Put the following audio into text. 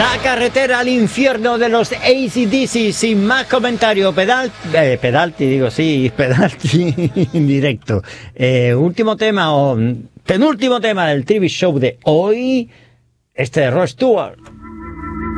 La carretera al infierno de los AC/DC, sin más comentario. Pedalti en directo. Último tema o penúltimo tema del TV Show de hoy, este de Rod Stewart.